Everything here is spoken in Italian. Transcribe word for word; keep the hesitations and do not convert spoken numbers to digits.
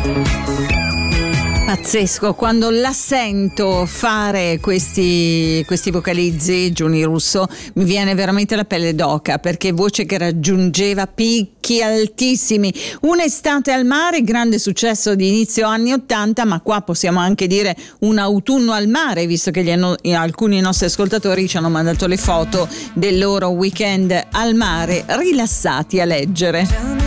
Pazzesco, quando la sento fare questi, questi vocalizzi, Giuni Russo, mi viene veramente la pelle d'oca, perché voce che raggiungeva picchi altissimi. Un'estate al mare, grande successo di inizio anni ottanta, ma qua possiamo anche dire un autunno al mare, visto che gli hanno, alcuni nostri ascoltatori ci hanno mandato le foto del loro weekend al mare, rilassati a leggere.